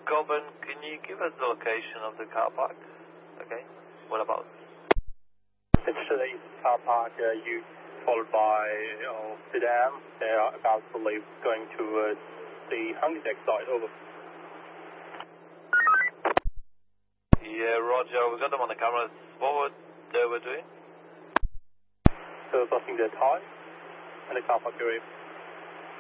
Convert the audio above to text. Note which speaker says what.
Speaker 1: Coburn, can you give us the location of the car park? Okay, what about?
Speaker 2: It's the car park, you followed by sedan. They are about to leave, going to the Hungry Deck side. Over.
Speaker 1: Yeah, Roger, we got them on the cameras. What were they doing?
Speaker 2: So, busting their tires in the car park area.